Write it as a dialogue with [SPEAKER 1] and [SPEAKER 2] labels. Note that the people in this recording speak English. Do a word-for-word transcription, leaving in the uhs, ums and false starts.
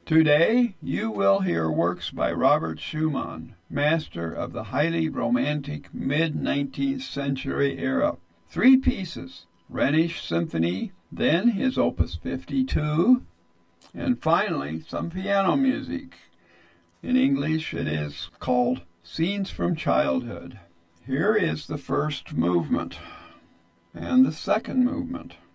[SPEAKER 1] Today you will hear works by Robert Schumann, master of the highly romantic mid-nineteenth century era. Three pieces, Rhenish Symphony, then his Opus fifty-two, and finally some piano music. In English it is called Scenes from Childhood. Here is the first movement and the second movement.